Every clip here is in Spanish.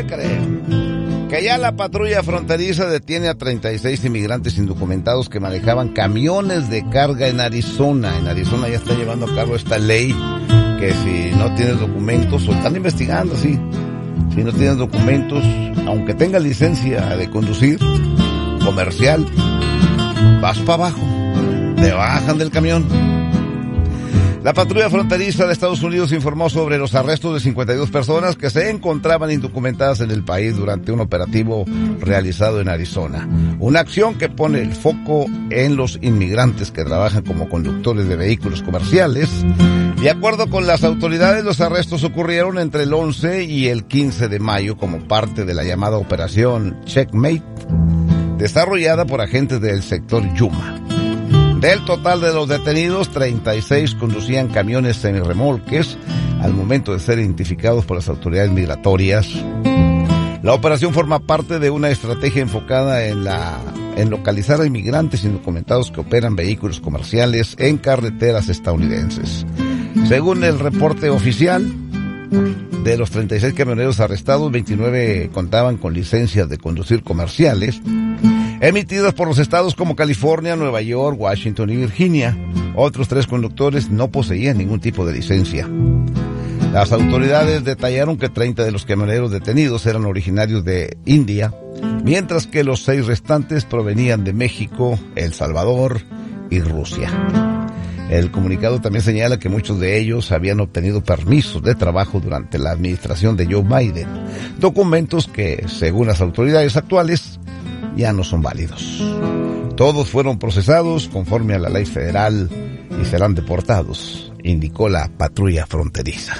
Que ya la patrulla fronteriza detiene a 36 inmigrantes indocumentados que manejaban camiones de carga en Arizona. En Arizona ya está llevando a cabo esta ley que si no tienes documentos, o están investigando, sí. Si no tienes documentos, aunque tengas licencia de conducir comercial, vas para abajo, te bajan del camión. La patrulla fronteriza de Estados Unidos informó sobre los arrestos de 52 personas que se encontraban indocumentadas en el país durante un operativo realizado en Arizona. Una acción que pone el foco en los inmigrantes que trabajan como conductores de vehículos comerciales. De acuerdo con las autoridades, los arrestos ocurrieron entre el 11 y el 15 de mayo como parte de la llamada Operación Checkmate, desarrollada por agentes del sector Yuma. Del total de los detenidos, 36 conducían camiones semirremolques al momento de ser identificados por las autoridades migratorias. La operación forma parte de una estrategia enfocada en localizar a inmigrantes indocumentados que operan vehículos comerciales en carreteras estadounidenses. Según el reporte oficial, de los 36 camioneros arrestados, 29 contaban con licencias de conducir comerciales emitidas por los estados como California, Nueva York, Washington y Virginia. Otros 3 conductores no poseían ningún tipo de licencia. Las autoridades detallaron que 30 de los camioneros detenidos eran originarios de India, mientras que los 6 restantes provenían de México, El Salvador y Rusia. El comunicado también señala que muchos de ellos habían obtenido permisos de trabajo durante la administración de Joe Biden, documentos que, según las autoridades actuales, ya no son válidos. Todos fueron procesados conforme a la ley federal y serán deportados, indicó la patrulla fronteriza.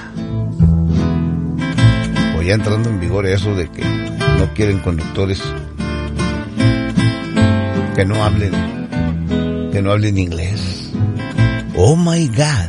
Pues ya entrando en vigor eso de que no quieren conductores que no hablen inglés. Oh my God.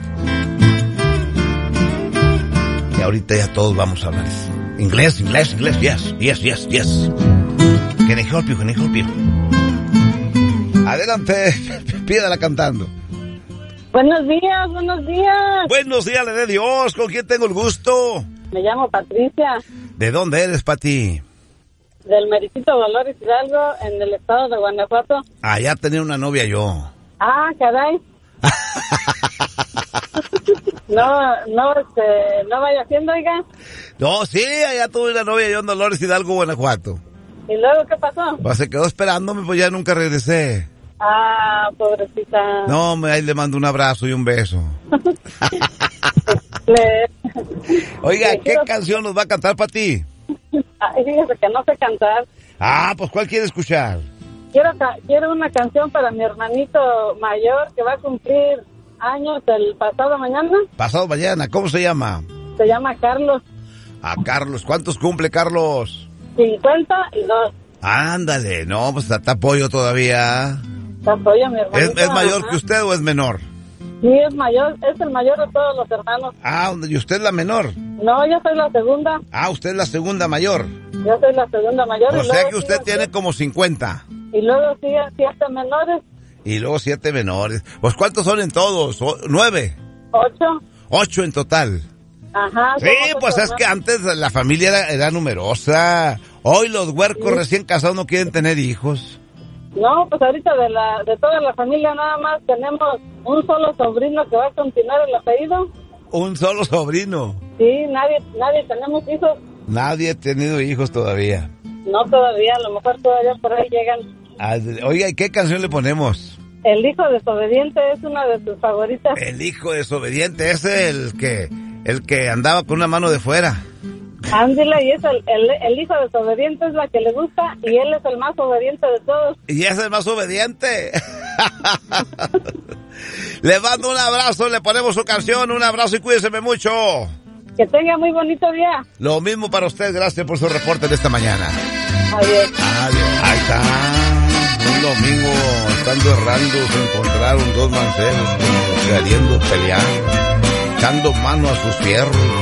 Y ahorita ya todos vamos a hablar inglés, yes. Can I help you? Adelante, pídala cantando. Buenos días. Buenos días, le dé Dios. ¿Con quién tengo el gusto? Me llamo Patricia. ¿De dónde eres, Pati? Del Mericito Dolores Hidalgo, en el estado de Guanajuato. Ya tenía una novia yo. Ah, caray. No vaya haciendo, oiga. No, sí, allá tuve una novia yo en Dolores Hidalgo, Guanajuato. ¿Y luego qué pasó? Pues se quedó esperándome, pues ya nunca regresé. Ah, pobrecita. No, ahí le mando un abrazo y un beso. Oiga, ¿qué canción nos va a cantar para ti? Fíjese que no sé cantar. Pues ¿cuál quiere escuchar? Quiero una canción para mi hermanito mayor que va a cumplir años el pasado mañana. Pasado mañana, ¿cómo se llama? Se llama Carlos. Carlos, ¿cuántos cumple Carlos? 52. Ándale, no, pues te apoyo todavía. Te apoyo, mi hermanito. ¿Es mayor que usted o es menor? Sí, es mayor, es el mayor de todos los hermanos. ¿Y usted es la menor? No, yo soy la segunda. Usted es la segunda mayor. Yo soy la segunda mayor. O sea que usted tiene como 50. Y luego siguen 7 menores. Y luego 7 menores. Pues ¿cuántos son en todos? 9. 8. 8 en total. Ajá. Sí, pues es que antes la familia era numerosa. Hoy los huercos recién casados no quieren tener hijos. No, pues ahorita de toda la familia nada más tenemos un solo sobrino que va a continuar el apellido. ¿Un solo sobrino? Sí, nadie tenemos hijos. Nadie ha tenido hijos todavía. No todavía, a lo mejor todavía por ahí llegan. Oiga, ¿y qué canción le ponemos? El hijo desobediente es una de sus favoritas. El hijo desobediente, ese es el que andaba con una mano de fuera. Ándale, y es el hijo desobediente es la que le gusta y él es el más obediente de todos. Y es el más obediente. Le mando un abrazo, le ponemos su canción, un abrazo y cuídese mucho. Que tenga muy bonito día. Lo mismo para usted, gracias por su reporte de esta mañana. Adiós. Ahí está. Un domingo, estando errando, se encontraron 2 mancebos queriendo pelear, echando mano a sus fierros.